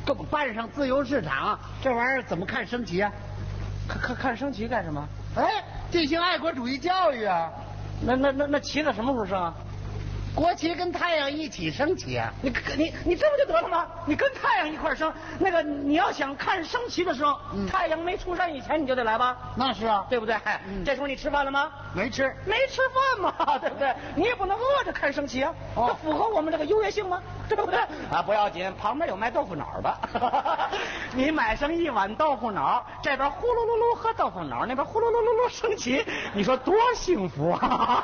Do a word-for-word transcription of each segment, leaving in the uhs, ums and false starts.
给我办上自由市场，这玩意儿怎么看升旗啊？ 看看看升旗干什么？ 哎，进行爱国主义教育啊！ 那那那那旗子什么时候升啊？ 国旗跟太阳一起升起啊！ 你你你这不就得了吗？你跟太阳一块升，那个你要想看升旗的时候，嗯、太阳没出山以前你就得来吧？ 那是啊， 对不对？嗯、这时候你吃饭了吗？ 没吃， 没吃饭嘛，对不对？你也不能饿着看升旗啊，哦、这符合我们这个优越性吗？对不对？啊，不要紧，旁边有卖豆腐脑的，你买上一碗豆腐脑，这边呼噜噜噜喝豆腐脑，那边呼噜噜噜噜升旗，你说多幸福啊！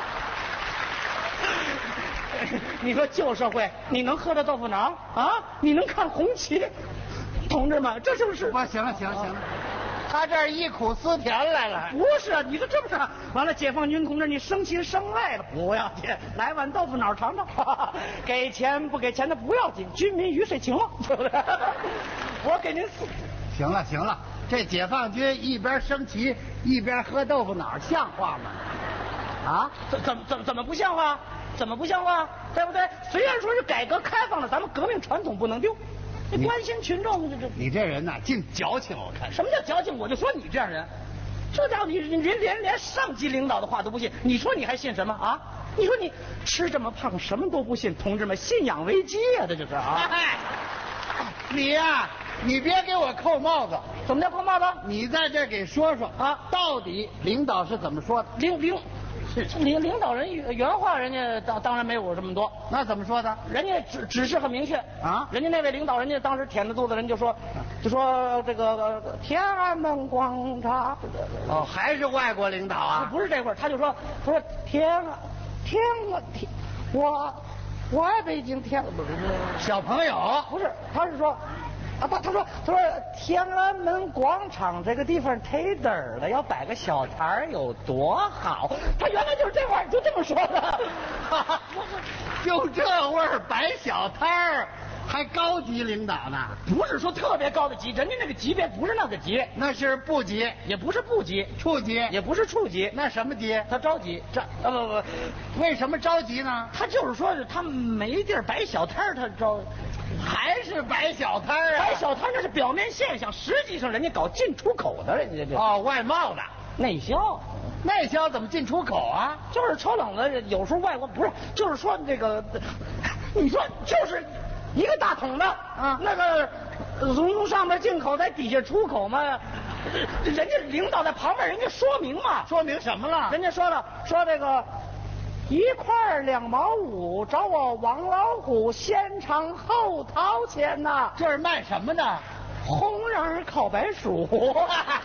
你说旧社会，你能喝着豆腐脑啊？你能看红旗？同志们，这是不是？ 不，行了，行了，行了。他这儿忆苦思甜来了。 不是啊，你说这不是？完了，解放军同志，你生气生赖了不要紧，来碗豆腐脑尝尝。给钱不给钱的不要紧，军民鱼水情了，对不对？我给您送。 行了，行了，这解放军一边升旗一边喝豆腐脑，像话吗？啊？ 怎怎怎怎么不像话？怎么不像话？对不对？虽然说是改革开放了，咱们革命传统不能丢。你关心群众，这这你这人呐、啊，净矫情，我看。 什么叫矫情？我就说你这样人，这家伙你连连连上级领导的话都不信，你说你还信什么啊？你说你吃这么胖，什么都不信，同志们，信仰危机啊，这就是啊！ 哎，你呀、啊，你别给我扣帽子。 怎么叫扣帽子？ 你在这给说说啊，到底领导是怎么说的？ 领领。领领导人原话，人家当当然没有这么多。 那怎么说的？ 人家指指示很明确啊。人家那位领导，人家当时舔着肚子，人就说，就说这个天安门广场。 哦，还是外国领导啊？ 不是这会儿，他就说，他说天啊天啊天，我我爱北京天，不是小朋友， 不是，他是说。啊，他他说他说天安门广场这个地方忒嘚儿了，要摆个小摊儿有多好？他原来就是这话，就这么说的。 就这味儿摆小摊儿，还高级领导呢？ 不是说特别高的级，人家那个级别不是那个级， 那是部级， 也不是部级， 处级， 也不是处级， 那什么级？ 他着急，这啊不不， 为什么着急呢？ 他就是说是他没地儿摆小摊儿，他着。 还是摆小摊儿啊？ 摆小摊那是表面现象，实际上人家搞进出口的，人家这哦，外贸的内销， 内销怎么进出口啊？ 就是抽冷子，有时候外国不是，就是说这个，你说就是一个大桶的啊，那个从上面进口，在底下出口嘛，人家领导在旁边，人家说明嘛， 说明什么了？ 人家说了，说这个。一块两毛五，找我王老虎先尝后掏钱呐！ 这是卖什么的？ 红瓤烤白薯。